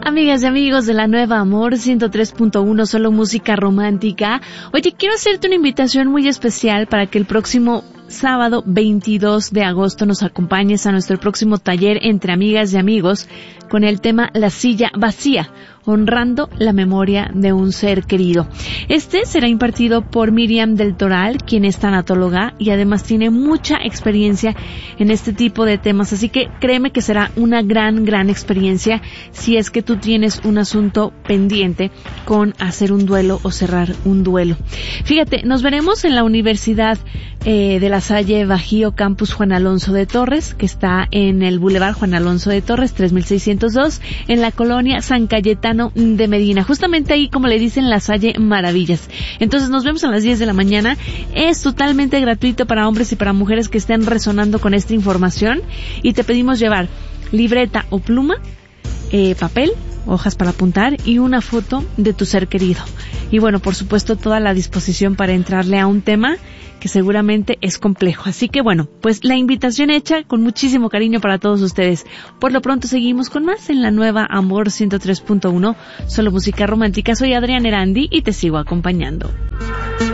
Amigas y amigos de la Nueva Amor 103.1, solo música romántica. Oye, quiero hacerte una invitación muy especial para que el próximo sábado 22 de agosto nos acompañes a nuestro próximo taller entre amigas y amigos con el tema La silla vacía, honrando la memoria de un ser querido. Este será impartido por Miriam del Toral, quien es tanatóloga y además tiene mucha experiencia en este tipo de temas, así que créeme que será una gran experiencia si es que tú tienes un asunto pendiente con hacer un duelo o cerrar un duelo. Fíjate, nos veremos en la Universidad de La Salle Bajío Campus Juan Alonso de Torres, que está en el Boulevard Juan Alonso de Torres 3602, en la colonia San Cayetano de Medina, justamente ahí, como le dicen, La Salle Maravillas. Entonces nos vemos a las 10 de la mañana. Es totalmente gratuito para hombres y para mujeres que estén resonando con esta información, y te pedimos llevar libreta o pluma, papel, hojas para apuntar y una foto de tu ser querido. Y bueno, por supuesto, toda la disposición para entrarle a un tema que seguramente es complejo. Así que bueno, pues la invitación hecha con muchísimo cariño para todos ustedes. Por lo pronto seguimos con más en la Nueva Amor 103.1, solo música romántica. Soy Adriana Erandi y te sigo acompañando.